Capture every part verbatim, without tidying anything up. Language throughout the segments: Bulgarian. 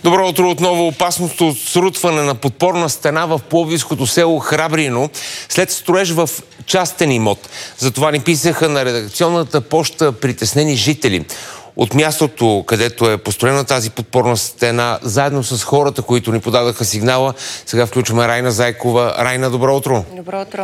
Добро утро отново. Опасност от срутване на подпорна стена в пловдивското село Храбрино след строеж в частен имот. За това ни писаха на редакционната поща притеснени жители. От мястото, където е построена тази подпорна стена, заедно с хората, които ни подадаха сигнала, сега включваме Райна Зайкова. Райна, добро утро. Добро утро.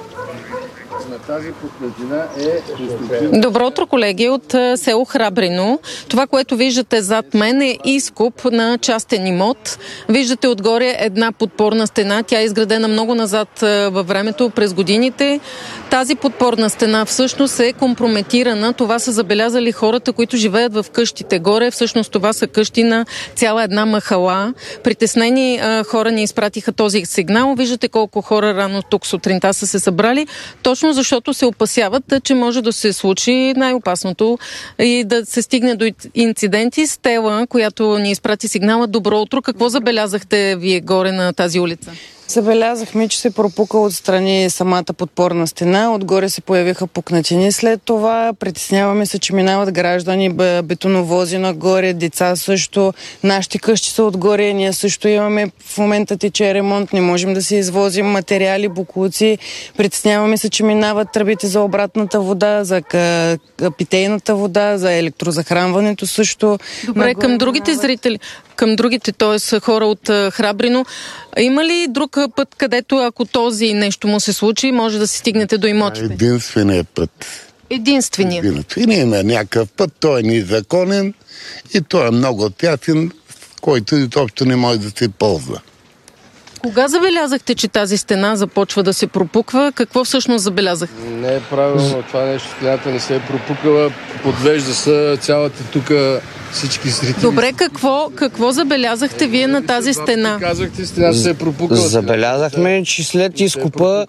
Е... Добро утро, колеги, от село Храбрино. Това, което виждате зад мен, е изкоп на частен имот. Виждате отгоре една подпорна стена. Тя е изградена много назад във времето, през годините. Тази подпорна стена всъщност е компрометирана. Това са забелязали хората, които живеят в къщите горе. Всъщност това са къщи на цяла една махала. Притеснени а, хора ни изпратиха този сигнал. Виждате колко хора рано тук сутринта са се събрали. Точно защото се опасяват, че може да се случи най-опасното и да се стигне до инциденти. Стела, която ни изпрати сигнала. Добро утро. Какво забелязахте вие горе на тази улица? Забелязахме, че се пропука отстрани самата подпорна стена. Отгоре се появиха пукнатини. След това притесняваме се, че минават граждани, бетоновози нагоре, деца също. Нашите къщи са отгоре. Ние също имаме, в момента тече ремонт. Не можем да си извозим материали, боклуци. Притесняваме се, че минават тръбите за обратната вода, за питейната вода, за електрозахранването също. Добре, нагоре към другите минават... зрители, към другите, т.е. хора от Храбрино, има ли друг път, където ако този нещо му се случи, може да се стигнете до имотите? Единственият път. Единственият? Единственият. Има някакъв път, той е незаконен и той е много тясен, който изобщо не може да се ползва. Кога забелязахте, че тази стена започва да се пропуква? Какво всъщност забелязахте? Не е правилно това нещо. Стената не се е пропукала. Подвежда се цялата тук всички зрители. Добре, какво, какво забелязахте вие на тази стена? Казахте, стената се е пропукала. Забелязахме, че след изкупа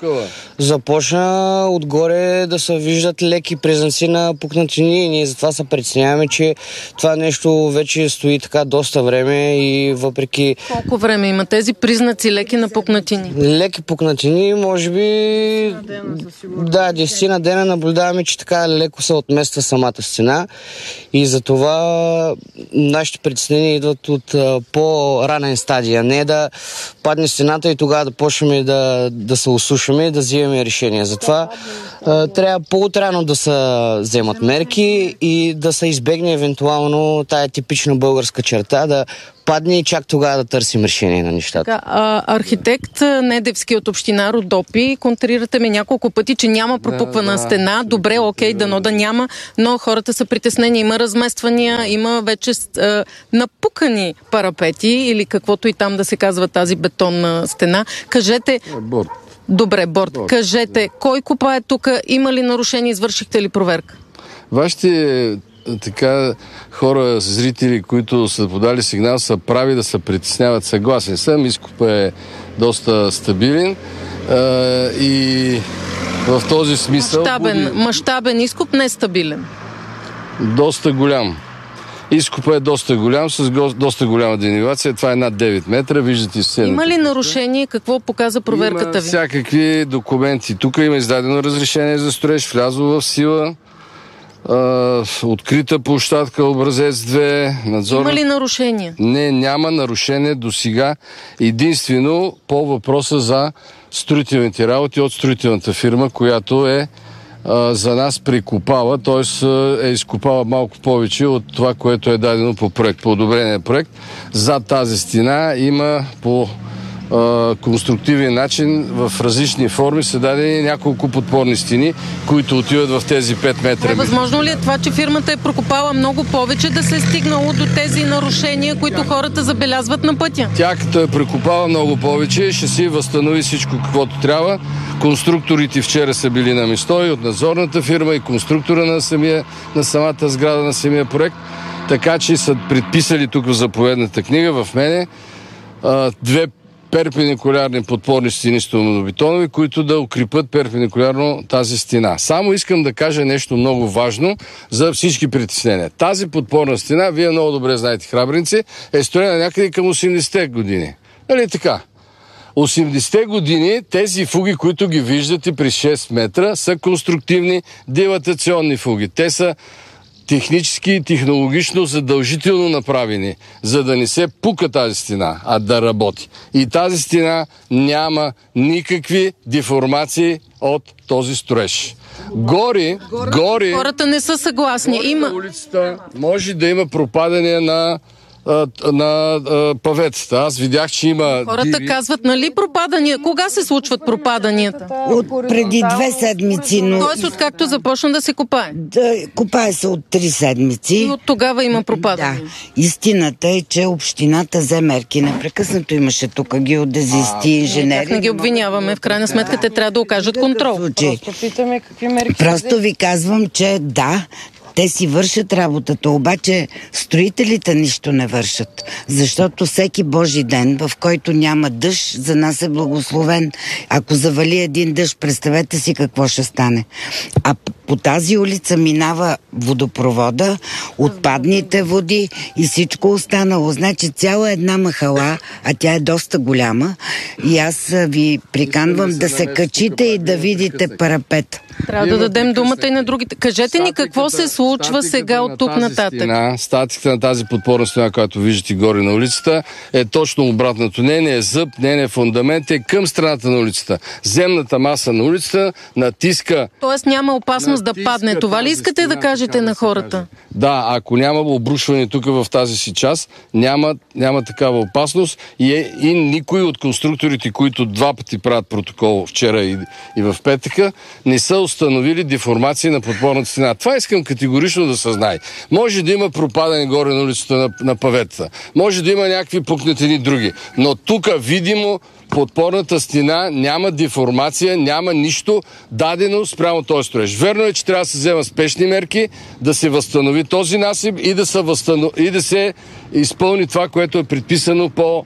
започна отгоре да се виждат леки признаци на пукнатини и ние затова се притесняваме, че това нещо вече стои така доста време и въпреки... Колко време има тези признаци леки на пукнатини? Леки пукнатини, може би... Да, десетина дена наблюдаваме, че така леко се отмества самата стена и затова нашите притеснения идват от а, по-ранен стадия. Не да падне стената и тогава да почнем да, да се осушаме и да взимаме решения. Затова а, трябва по-отрано да се вземат мерки и да се избегне евентуално тая типична българска черта, да падне и чак тогава да търсим решение на нещата. Така, а, архитект Недевски от община Родопи, контрирате ми няколко пъти, че няма пропуквана да, да. стена. Добре, окей, дано да няма, но хората са притеснени. Има размествания, има вече а, напукани парапети или каквото и там да се казва тази бетонна стена. Кажете... Борт. Добре, борт. борт. Кажете, кой копае тук? Има ли нарушение? Извършихте ли проверка? Вашите така хора, зрители, които са подали сигнал, са прави да се притесняват. Съгласен съм. Изкупът е доста стабилен а, и в този смисъл... Мащабен, буди... мащабен изкуп, не стабилен. Доста голям. Изкупът е доста голям, с го, доста голяма денивация. Това е над девет метра. Виждате се. Има ли нарушение? Какво показа проверката има ви? Всякакви документи. Тук има издадено разрешение за строеж, влязло в сила. Uh, открита площадка, образец две, надзор... Има ли нарушения? Не, няма нарушение до сега. Единствено по въпроса за строителните работи от строителната фирма, която е uh, за нас прикопава, т.е. е изкопава малко повече от това, което е дадено по проект, по одобрения проект. Зад тази стена има по конструктивен начин в различни форми са дадени няколко подпорни стени, които отиват в тези пет метра. Е, възможно ли е това, че фирмата е прокопала много повече, да се е стигнало до тези нарушения, които хората забелязват на пътя? Тя като е прекопала много повече, ще си възстанови всичко каквото трябва. Конструкторите вчера са били на место и от надзорната фирма и конструктора на, самия, на самата сграда на самия проект. Така че са предписали тук в заповедната книга в мене две перпендикулярни подпорни стени стоманобетонови, които да укрепят перпендикулярно тази стена. Само искам да кажа нещо много важно за всички притеснения. Тази подпорна стена, вие много добре знаете, храбринци, е строена някъде към осемдесетте години. Нали така? осемдесетте години тези фуги, които ги виждате при шест метра, са конструктивни дилатационни фуги. Те са технически и технологично задължително направени, за да не се пука тази стена, а да работи. И тази стена няма никакви деформации от този строеж. Гори, гори... Хората не са съгласни. Гори Има... на улицата може да има пропадане на на, на паветата. Аз видях, че има... Хората диви. Казват, нали пропадания? Кога се случват пропаданията? От преди две седмици. Но... Тоест, откакто започна да се копае? Да, копае се от три седмици. И от тогава има пропадания. Да. Истината е, че общината взе мерки. Непрекъснато имаше тук геодезисти, инженери. Как не ги обвиняваме? В крайна сметка те трябва да окажат контрол. Просто питаме какви мерки. Просто ви казвам, че да, те си вършат работата, обаче строителите нищо не вършат. Защото всеки Божи ден, в който няма дъжд, за нас е благословен. Ако завали един дъжд, представете си какво ще стане. А по тази улица минава водопровода, отпадните води и всичко останало. Значи цяла една махала, а тя е доста голяма, и аз ви приканвам да се качите и да видите парапет. Трябва да дадем думата и на другите. Кажете ни какво се случва сега от тук нататък. Статиката на тази подпорна стена, която виждате горе на улицата, е точно обратното. Не е зъб, не е фундамент, е към страната на улицата. Земната маса на улицата натиска... Тоест няма опасност да падне. Това ли искате да кажете на хората? Да, ако няма обрушване тук в тази си част, няма, няма такава опасност и, е, и никой от конструкторите, които два пъти правят протокол вчера и, и в петъка, не са установили деформации на подпорната стена. Това искам категорично да се знае. Може да има пропадане горе на улицата на, на паветата. Може да има някакви пукнатини други. Но тук видимо подпорната стена няма деформация, няма нищо дадено спрямо този строеж. Верно е, че трябва да се вземат спешни мерки, да се възстанови този насип и да се, възстанов... и да се изпълни това, което е предписано по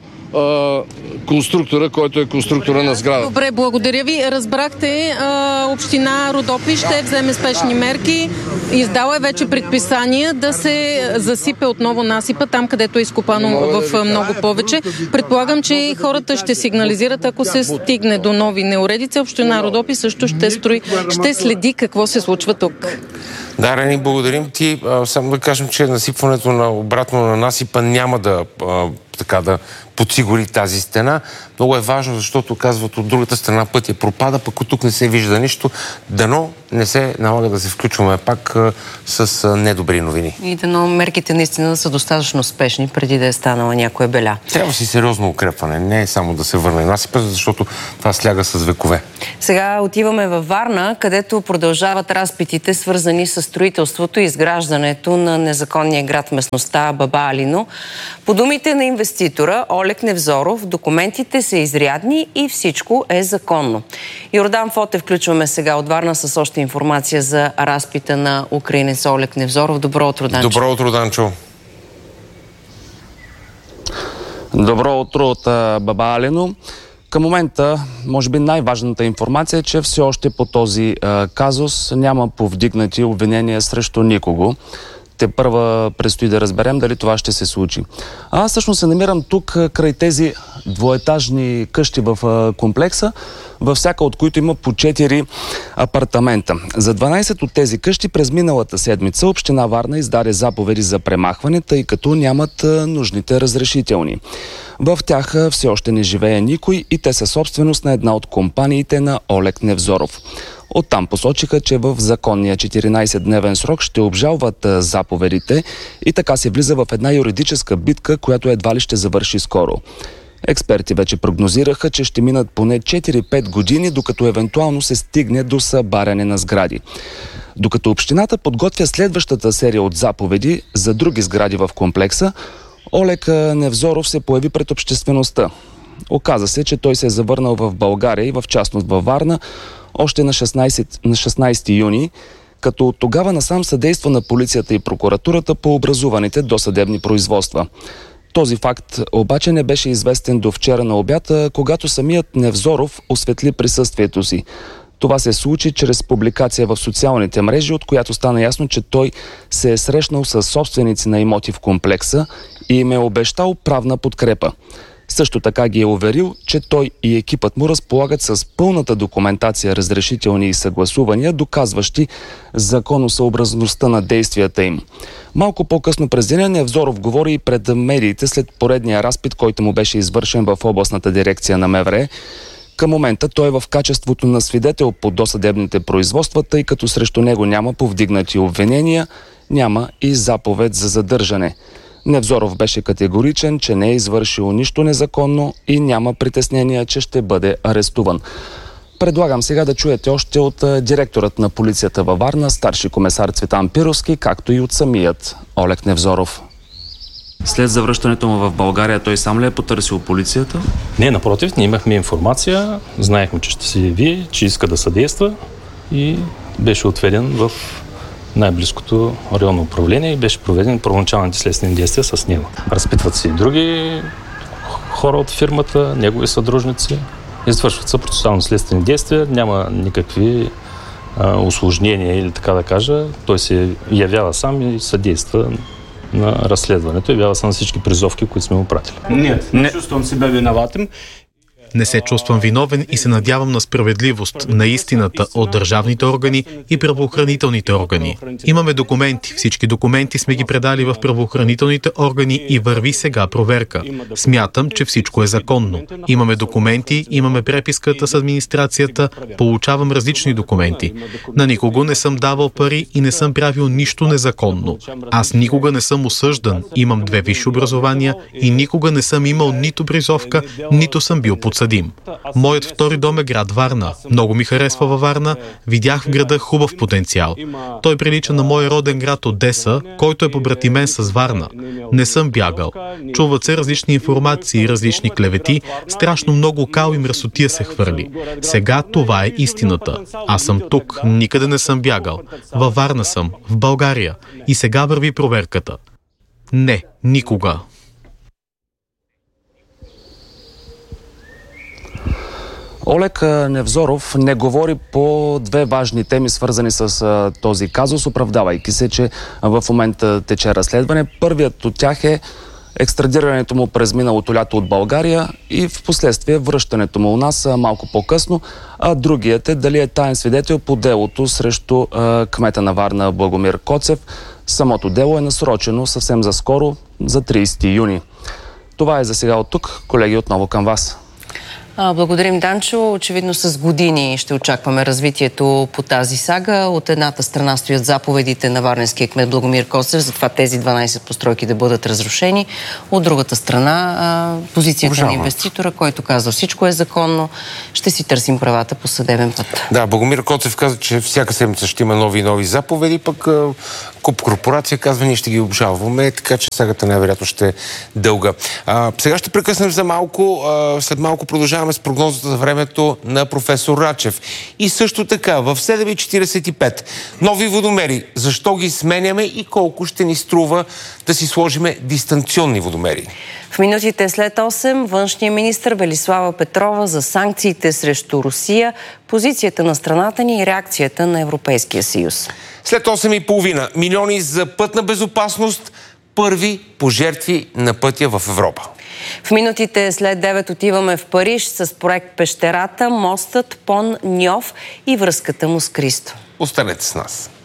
конструктора, който е конструктора на сграда. Добре, благодаря ви. Разбрахте, а, община Родопи ще вземе спешни мерки. Издала е вече предписания да се засипе отново насипа там, където е изкопано в много повече. Предполагам, че хората ще сигнализират, ако се стигне до нови неуредици. Община Родопи също ще строи, ще следи какво се случва тук. Да, Рени, благодарим ти. А, само да кажем, че насипването на обратно на насипа няма да а, така да подсигури тази стена. Много е важно, защото казват от другата страна пътя пропада, пък от тук не се вижда нищо. Дано не се налага да се включваме пак а, с а, недобри новини. И дано мерките наистина да са достатъчно спешни, преди да е станала някоя беля. Трябва си сериозно укрепване, не е само да се върне насипа, защото това сляга с векове. Сега отиваме във Варна, където продължават разпитите, свързани с строителството и изграждането на незаконния град в местността Баба Алино. По думите на инвеститора Олег Невзоров, документите са изрядни и всичко е законно. Йордан Фотев включваме сега от Варна с още информация за разпита на украинец Олег Невзоров. Добро утро, Данчо. Добро утро, Данчо. Добро утро от Баба Алино. Към момента, може би най-важната информация е, че все още по този а, казус няма повдигнати обвинения срещу никого. Те първа предстои да разберем дали това ще се случи. А аз всъщност се намирам тук край тези двоетажни къщи в а, комплекса, във всяка от които има по четири апартамента. За дванайсет от тези къщи през миналата седмица община Варна издаде заповеди за премахване, тъй като нямат а, нужните разрешителни. В тях а, все още не живее никой и те са собственост на една от компаниите на Олег Невзоров. Оттам посочиха, че в законния четиринайсетдневен срок ще обжалват а, заповедите и така се влиза в една юридическа битка, която едва ли ще завърши скоро. Експерти вече прогнозираха, че ще минат поне четири-пет години, докато евентуално се стигне до събаряне на сгради. Докато общината подготвя следващата серия от заповеди за други сгради в комплекса, Олег Невзоров се появи пред обществеността. Оказа се, че той се е завърнал в България и в частност във Варна още на шестнайсети юни, като от тогава насам съдейства на полицията и прокуратурата по образуваните досъдебни производства. Този факт обаче не беше известен до вчера на обяд, когато самият Невзоров осветли присъствието си. Това се случи чрез публикация в социалните мрежи, от която стана ясно, че той се е срещнал с собственици на имоти в комплекса и им е обещал правна подкрепа. Също така ги е уверил, че той и екипът му разполагат с пълната документация, разрешителни и съгласувания, доказващи законосъобразността на действията им. Малко по-късно през деня Невзоров говори и пред медиите след поредния разпит, който му беше извършен в областната дирекция на МВР. Към момента той е в качеството на свидетел по досъдебните производства, тъй като срещу него няма повдигнати обвинения, няма и заповед за задържане. Невзоров беше категоричен, че не е извършил нищо незаконно и няма притеснения, че ще бъде арестуван. Предлагам сега да чуете още от директорът на полицията във Варна, старши комисар Цветан Пировски, както и от самият Олег Невзоров. След завръщането му в България, той сам ли е потърсил полицията? Не, напротив, ние имахме информация, знаехме, че ще се яви, че иска да съдейства и беше отведен в най-близкото районно управление и беше проведен първоначалните следствени действия с него. Разпитват се и други хора от фирмата, негови съдружници, извършват се процесуално следствени действия, няма никакви а, усложнения или така да кажа. Той се явява сам и съдейства на разследването. Явява се на всички призовки, които сме му пратили. Нет, не чувствам себя виноватым. Не се чувствам виновен и се надявам на справедливост, на истината от държавните органи и правоохранителните органи. Имаме документи. Всички документи сме ги предали в правоохранителните органи и върви сега проверка. Смятам, че всичко е законно. Имаме документи, имаме преписката с администрацията, получавам различни документи. На никого не съм давал пари и не съм правил нищо незаконно. Аз никога не съм осъждан, имам две висши образования и никога не съм имал нито призовка, нито съм бил подсъдим. Моят втори дом е град Варна. Много ми харесва във Варна. Видях в града хубав потенциал. Той прилича на мой роден град Одеса, който е побратимен с Варна. Не съм бягал. Чуват се различни информации, различни клевети. Страшно много кал и мръсотия се хвърли. Сега това е истината. Аз съм тук. Никъде не съм бягал. Във Варна съм. В България. И сега върви проверката. Не, никога. Олег Невзоров не говори по две важни теми, свързани с а, този казус, оправдавайки се, че в момента тече разследване. Първият от тях е екстрадирането му през миналото лято от България и в последствие връщането му у нас а, малко по-късно, а другият е дали е таен свидетел по делото срещу а, кмета на Варна Благомир Коцев. Самото дело е насрочено съвсем за скоро, за тридесети юни. Това е за сега от тук. Колеги, отново към вас. Благодарим, Данчо. Очевидно с години ще очакваме развитието по тази сага. От едната страна стоят заповедите на варненския кмет Благомир Коцев, затова тези дванадесет постройки да бъдат разрушени. От другата страна позицията Ужава. на инвеститора, който казва всичко е законно. Ще си търсим правата по съдебен път. Да, Благомир Коцев каза, че всяка седмица ще има нови и нови заповеди, пък Куп корпорация казва, ние ще ги обжалваме, така че сагата най-вероятно ще е дълга. А, сега ще прекъснем за малко. А, след малко продължаваме с прогнозата за времето на професор Рачев. И също така, в седем и четиридесет и пет нови водомери. Защо ги сменяме и колко ще ни струва да си сложиме дистанционни водомери? В минутите след осем външният министър Велислава Петрова за санкциите срещу Русия, позицията на страната ни и реакцията на Европейския съюз. След осем и половина милиони за пътна безопасност, първи пожертви на пътя в Европа. В минутите след девет отиваме в Париж с проект Пещерата, мостът Пон Ньов и връзката му с Кристо. Останете с нас.